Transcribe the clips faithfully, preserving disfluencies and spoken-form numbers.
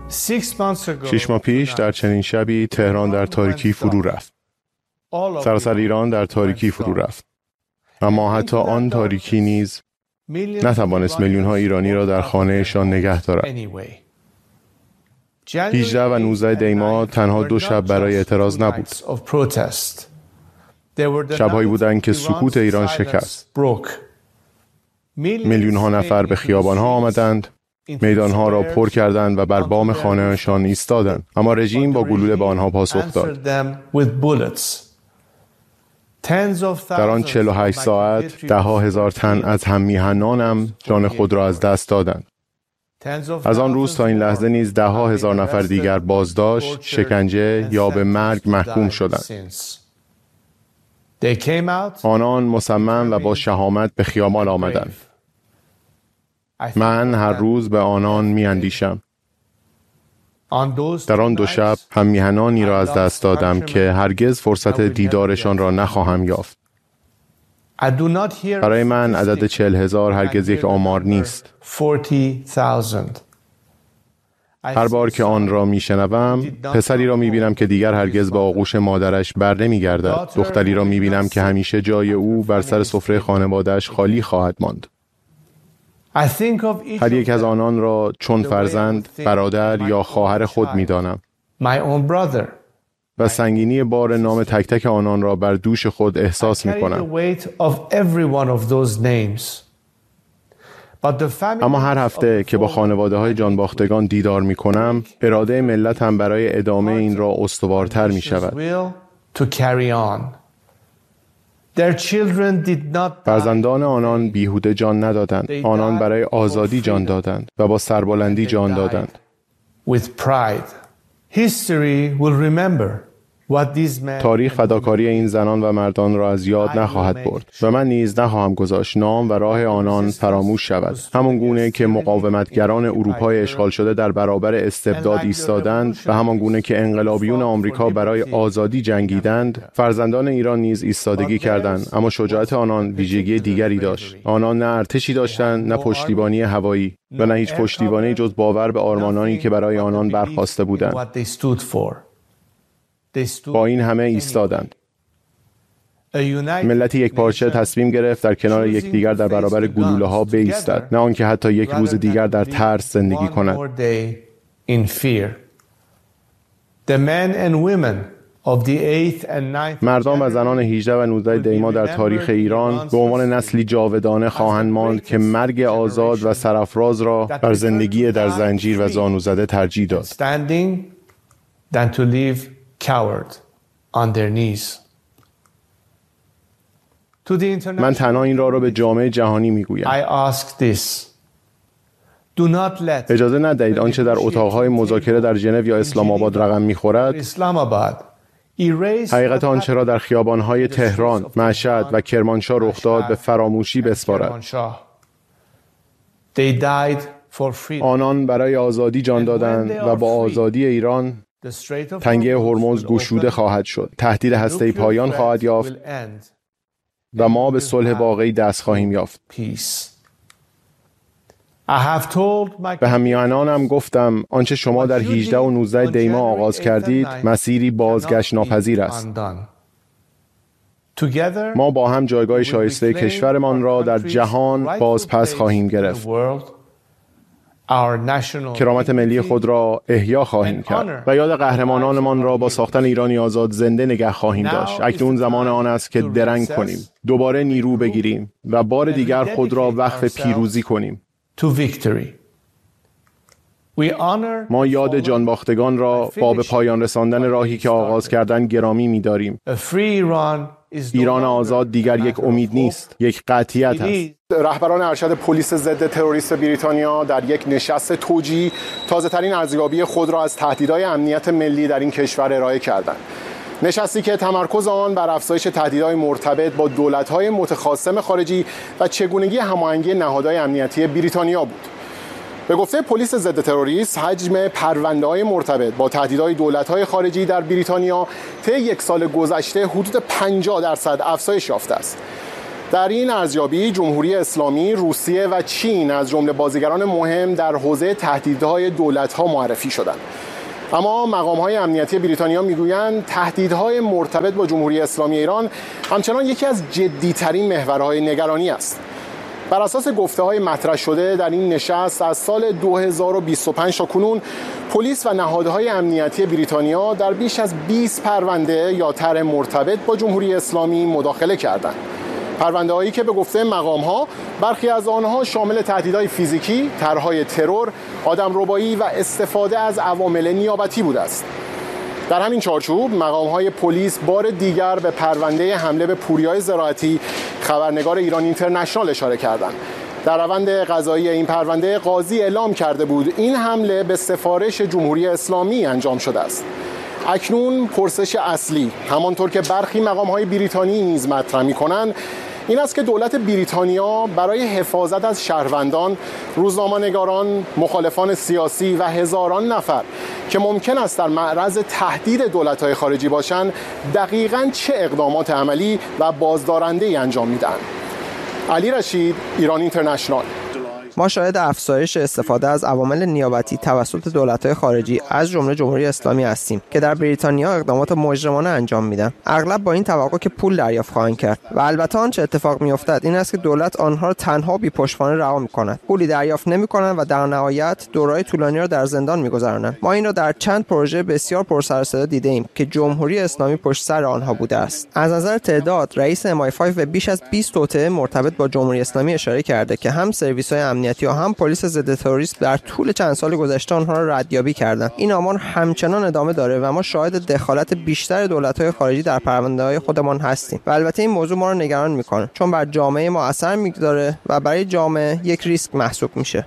شش ماه پیش در چنین شبی تهران در تاریکی فرو رفت. سراسر ایران در تاریکی فرو رفت. اما حتی آن تاریکی نیز نتوانست میلیون ها ایرانی را در خانهشان نگه دارد. هجده و نوزده دی ماه تنها دو شب برای اعتراض نبود. شب‌هایی بودند که سکوت ایران شکست. میلیون ها نفر به خیابان ها آمدند، میدان ها را پر کردند و بر بام خانه‌شان ایستادند، اما رژیم با گلوله به آنها پاسخ داد. در آن چهل و هشت ساعت ده ها هزار تن از هم میهنانم جان خود را از دست دادند. از آن روز تا این لحظه نیز ده ها هزار نفر دیگر بازداشت، شکنجه یا به مرگ محکوم شدند. آنان مصمم و با شهامت به خیابان آمدند. من هر روز به آنان می اندیشم. در آن دو شب هم میهنانی را از دست دادم که هرگز فرصت دیدارشان را نخواهم یافت. برای من عدد چهل هزار هرگز یک آمار نیست. هر بار که آن را می شنوم، پسری را می بینم که دیگر هرگز به آغوش مادرش بر نمی گردد. دختری را می بینم که همیشه جای او بر سر سفره خانواده‌اش خالی خواهد ماند. هر یک از آنان را چون فرزند، برادر یا خواهر خود می دانم. و سنگینی بار نام تک تک آنان را بر دوش خود احساس می کنم. اما هر هفته که با خانواده های جانباختگان دیدار می کنم، اراده ملت هم برای ادامه این را استوارتر می شود. فرزندان آنان بیهوده جان ندادند. آنان برای آزادی جان دادند و با سربلندی جان دادند. تاریخ فداکاری این زنان و مردان را از یاد نخواهد برد و من نیز نخواهم گذاشت نام و راه آنان فراموش شود. همان گونه که مقاومتگران اروپای اشغال شده در برابر استبداد ایستادند و همان گونه که انقلابیون آمریکا برای آزادی جنگیدند، فرزندان ایران نیز ایستادگی کردند، اما شجاعت آنان ویژگی دیگری داشت. آنان نه ارتشی داشتند، نه پشتیبانی هوایی و نه هیچ پشتیبانی جز باور به آرمانانی که برای آنان برخاسته بودند. با این همه ایستادند. ملتی یک پارچه تصمیم گرفت در کنار یکدیگر در برابر گلوله ها بایستد، نه آنکه حتی یک روز دیگر در ترس زندگی کند. مردان و زنان هجده و نوزده دی ماه در تاریخ ایران به عنوان نسلی جاودانه خواهند ماند که مرگ آزاد و سرافراز را بر زندگی در زنجیر و زانو زده ترجیح داد. Coward on their knees. من تنها این را را به جامعه جهانی میگویم. I ask this. Do not let اجازه ندهید آنچه در اتاقهای مذاکره در ژنو یا اسلام آباد رقم میخورد حقیقت آنچه را در خیابانهای تهران، مشهد و کرمانشاه رخ داد به فراموشی بسپارد. آنان برای آزادی جان دادند و با آزادی ایران تنگه هرمز گشوده خواهد شد، تهدید هسته‌ای پایان خواهد یافت و ما به صلح واقعی دست خواهیم یافت. به همیهنانم گفتم آنچه شما در هجده و نوزده دی ماه آغاز کردید مسیری بازگشت ناپذیر است. ما با هم جایگاه شایسته کشورمان را در جهان باز پس خواهیم گرفت. کرامت ملی خود را احیا خواهیم کرد و یاد قهرمانانمان را با ساختن ایرانی آزاد زنده نگه خواهیم داشت. اکنون زمان آن است که درنگ کنیم، دوباره نیرو بگیریم و بار دیگر خود را وقف پیروزی کنیم. ما یاد جانباختگان را با به پایان رساندن راهی که آغاز کردن گرامی می‌داریم. ایران آزاد دیگر یک امید نیست، یک قطعیت است. رهبران ارشد پلیس ضد تروریست بریتانیا در یک نشست توجیهی تازه‌ترین ارزیابی خود را از تهدیدهای امنیت ملی در این کشور ارائه کردند. نشستی که تمرکز آن بر افزایش تهدیدهای مرتبط با دولت‌های متخاصم خارجی و چگونگی هماهنگی نهادهای امنیتی بریتانیا بود. به گفته پلیس ضد تروریست، حجم پرونده‌های مرتبط با تهدیدهای دولت‌های خارجی در بریتانیا طی یک سال گذشته حدود پنجاه درصد افزایش یافته است. در این ارزیابی جمهوری اسلامی، روسیه و چین از جمله بازیگران مهم در حوزه تهدیدهای دولت‌ها معرفی شدند. اما مقام‌های امنیتی بریتانیا میگویند تهدیدهای مرتبط با جمهوری اسلامی ایران همچنان یکی از جدی‌ترین محورهای نگرانی است. بر اساس گفته‌های مطرح شده در این نشست از سال دو هزار و بیست و پنج تا کنون پلیس و نهادهای امنیتی بریتانیا در بیش از بیست پرونده یا طرح مرتبط با جمهوری اسلامی مداخله کردند. پرونده‌هایی که به گفته مقام‌ها برخی از آنها شامل تهدیدهای فیزیکی، طرح‌های ترور، آدمربایی و استفاده از عوامل نیابتی بوده است. در همین چارچوب مقام‌های پلیس بار دیگر به پرونده حمله به پوریای زراعتی خبرنگار ایران اینترنشنال اشاره کردند. در روند قضایی این پرونده قاضی اعلام کرده بود این حمله به سفارش جمهوری اسلامی انجام شده است. اکنون پرسش اصلی، همانطور که برخی مقام‌های بریتانی نیز مطرح می‌کنند، این است که دولت بریتانیا برای حفاظت از شهروندان، روزنامه‌نگاران، مخالفان سیاسی و هزاران نفر که ممکن است در معرض تهدید دولت‌های خارجی باشند، دقیقاً چه اقدامات عملی و بازدارنده‌ای انجام می‌دهند. علی رشید، ایران اینترنشنال. ما شاهد افزایش استفاده از عوامل نیابتی توسط دولت‌های خارجی از جمله جمهوری اسلامی هستیم که در بریتانیا اقدامات مجرمانه انجام میدن، اغلب با این توقع که پول دریافت خواهند کرد. و البته آنچه اتفاق میافتد این است که دولت آنها را تنها بی پشتوانه رها می‌کند، پولی دریافت نمی‌کنند و در نهایت دوره‌های طولانی را در زندان می‌گذرانند. ما این را در چند پروژه بسیار پرسر و صدا دیده‌ایم که جمهوری اسلامی پشت سر آنها بوده است. از نظر تعداد، رئیس ام آی پنج به بیش از بیست توطئه مرتبط با جمهوری اسلامی اشاره کرده که هم سرویس‌های امنیتی یا هم پلیس ضد تروریسم در طول چند سال گذشته آنها را ردیابی کردند. این آمار همچنان ادامه داره و ما شاهد دخالت بیشتر دولت‌های خارجی در پرونده‌های خودمان هستیم. و البته این موضوع ما را نگران می‌کنه چون بر جامعه ما اثر می‌گذاره و برای جامعه یک ریسک محسوب میشه.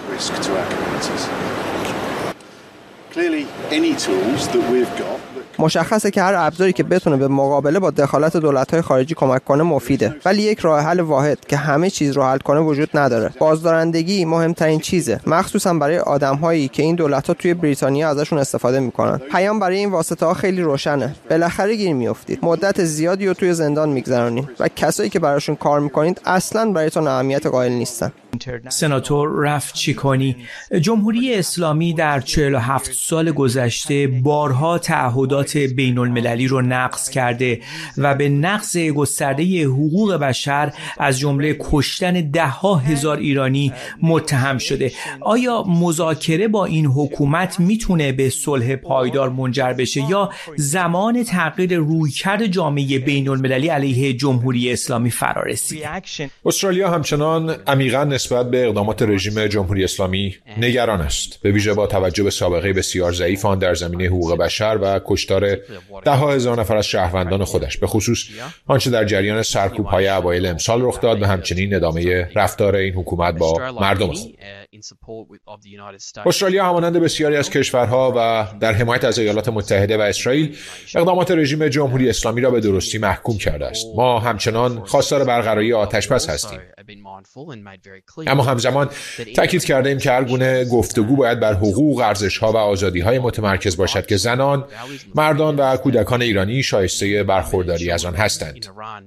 مشخصه که هر ابزاری که بتونه به مقابله با دخالت دولت‌های خارجی کمک کنه مفیده، ولی یک راه حل واحد که همه چیز رو حل کنه وجود نداره. بازدارندگی مهمترین چیزه، مخصوصا برای آدم‌هایی که این دولت‌ها توی بریتانیا ازشون استفاده می‌کنن. پیام برای این واسطه‌ها خیلی روشنه. بالاخره گیر میافتید، مدت زیادی رو توی زندان می‌گذرونید و کسایی که براشون کار می‌کنید اصلاً برایتون اهمیت قائل نیستن. سناتور رف چیکانی، جمهوری اسلامی در چهل و هفت سال گذشته بارها تعهدات بین المللی رو نقض کرده و به نقض گسترده حقوق بشر از جمله کشتن ده ها هزار ایرانی متهم شده. آیا مذاکره با این حکومت میتونه به صلح پایدار منجر بشه یا زمان تغییر رویکرد جامعه بین المللی علیه جمهوری اسلامی فرا رسیده؟ استرالیا همچنان عمیقاً نسبت به اقدامات رژیم جمهوری اسلامی نگران است، به ویژه با توجه به سابقه بسیار ضعیف آن در زمینه حقوق بشر و کشتار ده ها هزار نفر از شهروندان خودش، به خصوص آنچه در جریان سرکوب‌های اوایل امسال رخ داد و همچنین ادامه رفتار این حکومت با مردم خود. استرالیا همانند بسیاری از کشورها و در حمایت از ایالات متحده و اسرائیل اقدامات رژیم جمهوری اسلامی را به درستی محکوم کرده است. ما همچنان خواستار برقراری آتش‌بس هستیم، اما همزمان تاکید کرده ایم که هر گونه گفتگو باید بر حقوق، ارزش‌ها و آزادی‌های متمرکز باشد که زنان، مردان و کودکان ایرانی شایسته برخورداری از آن هستند.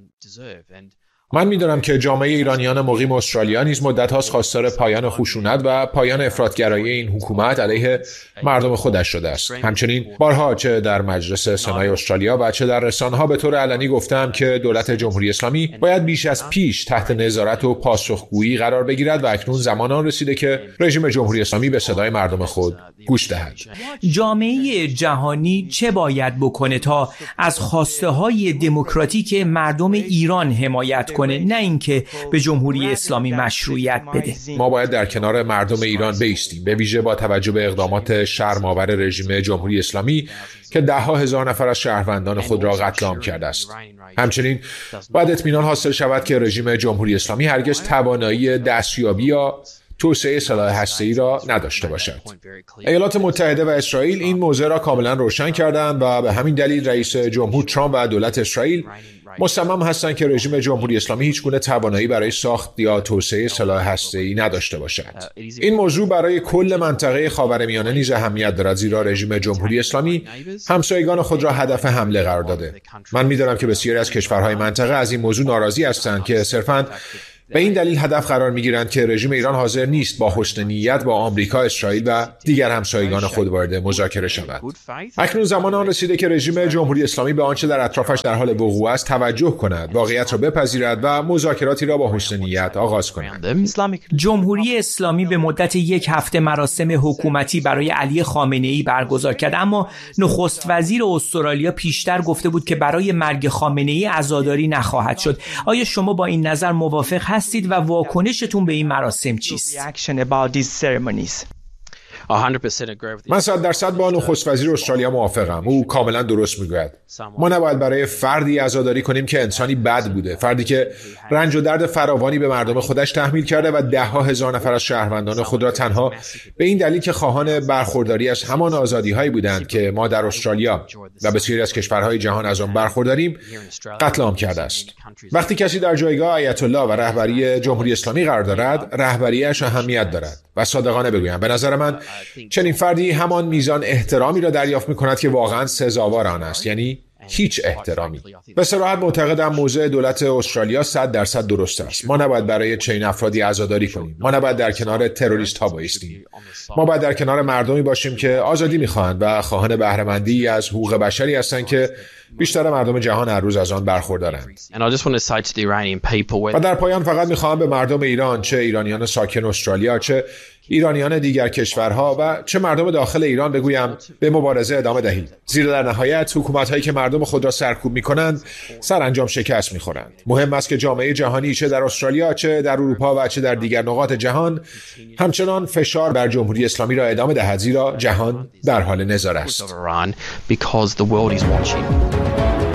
من می‌دانم که جامعه ایرانیان مقیم استرالیا نیز مدت‌هاست خواستار پایان خشونت و پایان افراطگرایی این حکومت علیه مردم خودش شده است. همچنین بارها چه در مجلس سنای استرالیا و چه در رسانه‌ها به طور علنی گفتم که دولت جمهوری اسلامی باید بیش از پیش تحت نظارت و پاسخگویی قرار بگیرد و اکنون زمان آن رسیده که رژیم جمهوری اسلامی به صدای مردم خود گوش دهد. جامعه جهانی چه باید بکنه تا از خواسته‌های دموکراتیک مردم ایران حمایت کنه، نه اینکه به جمهوری اسلامی مشروعیت بده؟ ما باید در کنار مردم ایران بایستیم، به ویژه با توجه به اقدامات شرم‌آور رژیم جمهوری اسلامی که ده ها هزار نفر از شهروندان خود را قتل عام کرده است. همچنین باید اطمینان حاصل شود که رژیم جمهوری اسلامی هرگز توانایی دستیابی یا توسعه سلاح هسته‌ای را نداشته باشد. ایالات متحده و اسرائیل این موضوع را کاملا روشن کردند و به همین دلیل رئیس جمهور ترامپ و دولت اسرائیل مصمم هستند که رژیم جمهوری اسلامی هیچ گونه توانایی برای ساخت یا توسعه سلاح هسته‌ای نداشته باشد. این موضوع برای کل منطقه خاورمیانه نیز اهمیت دارد، زیرا رژیم جمهوری اسلامی همسایگان خود را هدف حمله قرار داده. من می‌دانم که بسیاری از کشورهای منطقه از این موضوع ناراضی هستند که صرفاً به این دلیل هدف قرار می‌گیرند که رژیم ایران حاضر نیست با حسن نیت با آمریکا، اسرائیل و دیگر همسایگان خود وارد مذاکره شود. اکنون زمان آن رسیده که رژیم جمهوری اسلامی به آنچه در اطرافش در حال وقوع است توجه کند، واقعیت را بپذیرد و مذاکراتی را با حسن نیت آغاز کند. جمهوری اسلامی به مدت یک هفته مراسم حکومتی برای علی خامنه‌ای برگزار کرد، اما نخست وزیر استرالیا پیشتر گفته بود که برای مرگ خامنه‌ای عزاداری نخواهد شد. آیا شما با این نظر موافق هستید و واکنشتون به این مراسم چیست؟ من صد درصد با نخست وزیر استرالیا موافقم. او کاملا درست میگوید. ما نباید برای فردی عزاداری کنیم که انسانی بد بوده، فردی که رنج و درد فراوانی به مردم خودش تحمیل کرده و ده ها هزار نفر از شهروندان خود را تنها به این دلیل که خواهان برخورداری از همان آزادی‌هایی بودند که ما در استرالیا و بسیاری از کشورهای جهان از آن برخورداریم قتل عام کرده است. وقتی کسی در جایگاه آیت الله و رهبری جمهوری اسلامی قرار دارد، رهبریش اهمیت دارد. و صادقانه بگویم به نظر من چنین فردی همان میزان احترامی را دریافت می‌کند که واقعاً سزاوار آن است، یعنی هیچ احترامی. به صراحت معتقدم موضع دولت استرالیا صد درصد درست است. ما نباید برای چنین افرادی عزاداری کنیم. ما نباید در کنار تروریست‌ها بایستیم. ما باید در کنار مردمی باشیم که آزادی می‌خواهند و خواهان بهره‌مندی از حقوق بشری هستند که بیشتر مردم جهان هر روز از آن برخوردارند. و در پایان فقط می‌خواهم به مردم ایران، چه ایرانیان ساکن استرالیا، چه ایرانیان دیگر کشورها و چه مردم داخل ایران بگویم به مبارزه ادامه دهید، زیرا در نهایت حکومت‌هایی که مردم خود را سرکوب می‌کنند سرانجام شکست می‌خورند. مهم است که جامعه جهانی چه در استرالیا، چه در اروپا و چه در دیگر نقاط جهان همچنان فشار بر جمهوری اسلامی را ادامه دهد، زیرا جهان در حال نظاره است.